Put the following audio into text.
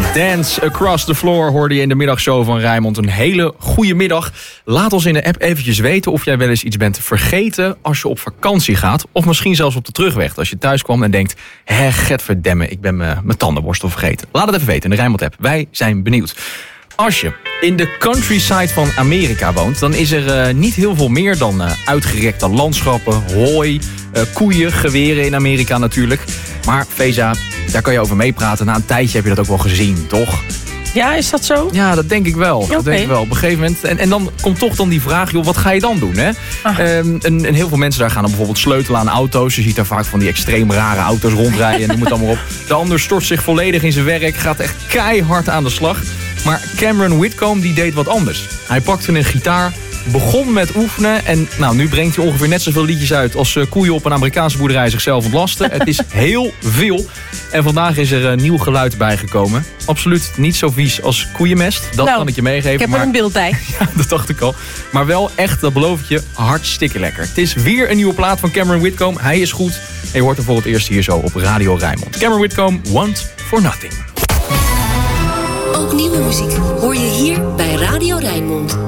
Dance Across the Floor hoorde je in de middagshow van Rijnmond. Een hele goede middag. Laat ons in de app eventjes weten of jij wel eens iets bent vergeten als je op vakantie gaat. Of misschien zelfs op de terugweg. Als je thuis kwam en denkt, getverdemme, ik ben mijn tandenborstel vergeten. Laat het even weten in de Rijnmond app. Wij zijn benieuwd. Als je in de countryside van Amerika woont, dan is er niet heel veel meer dan uitgerekte landschappen, hooi, koeien, geweren in Amerika natuurlijk. Maar Feza, daar kan je over meepraten. Na een tijdje heb je dat ook wel gezien, toch? Ja, is dat zo? Ja, dat denk ik wel. Okay. Dat denk ik wel. Op een gegeven moment. En dan komt toch dan die vraag, joh, wat ga je dan doen? Hè? En heel veel mensen daar gaan dan bijvoorbeeld sleutelen aan auto's. Je ziet daar vaak van die extreem rare auto's rondrijden. En noem het allemaal op. De ander stort zich volledig in zijn werk. Gaat echt keihard aan de slag. Maar Cameron Whitcomb die deed wat anders. Hij pakte een gitaar, begon met oefenen. En nu brengt hij ongeveer net zoveel liedjes uit als koeien op een Amerikaanse boerderij zichzelf ontlasten. Het is heel veel. En vandaag is er een nieuw geluid bijgekomen. Absoluut niet zo vies als koeienmest. Dat kan ik je meegeven. Ik heb er een beeld bij. Ja, dat dacht ik al. Maar wel echt, dat beloof ik je, hartstikke lekker. Het is weer een nieuwe plaat van Cameron Whitcomb. Hij is goed. En je hoort hem voor het eerst hier zo op Radio Rijnmond. Cameron Whitcomb, Want for Nothing. Ook nieuwe muziek hoor je hier bij Radio Rijnmond.